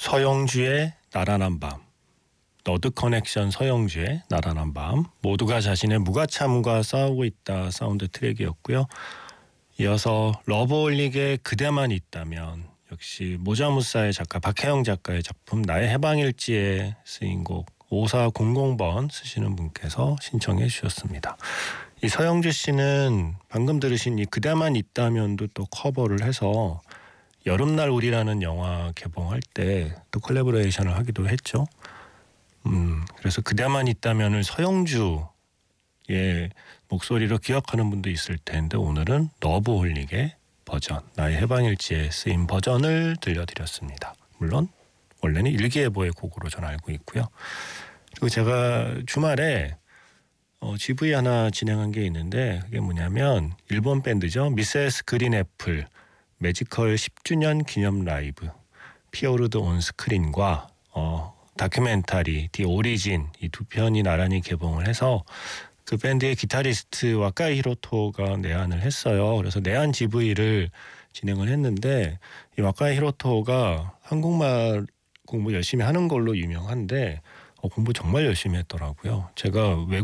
서영주의 나른한 밤, 너드 커넥션 서영주의 나른한 밤, 모두가 자신의 무가참과 싸우고 있다 사운드 트랙이었고요. 이어서 러브홀릭의 그대만 있다면, 역시 모자무사의 작가 박혜영 작가의 작품 나의 해방일지에 쓰인 곡 5400번 쓰시는 분께서 신청해 주셨습니다. 이 서영주 씨는 방금 들으신 이 그대만 있다면도 또 커버를 해서 여름날 우리라는 영화 개봉할 때 또 콜라보레이션을 하기도 했죠. 그래서 그대만 있다면을 서영주의 목소리로 기억하는 분도 있을 텐데, 오늘은 러브홀릭의 버전, 나의 해방일지에 쓰인 버전을 들려드렸습니다. 물론 원래는 일기예보의 곡으로 전 알고 있고요. 그리고 제가 주말에 GV 하나 진행한 게 있는데, 그게 뭐냐면 일본 밴드죠. 미세스 그린애플 매지컬 10주년 기념 라이브 피어르드 온 스크린과 다큐멘터리 디 오리진, 이 두 편이 나란히 개봉을 해서 그 밴드의 기타리스트 와카이 히로토가 내한을 했어요. 그래서 내한 GV를 진행을 했는데, 이 와카이 히로토가 한국말 공부 열심히 하는 걸로 유명한데 공부 정말 열심히 했더라고요. 제가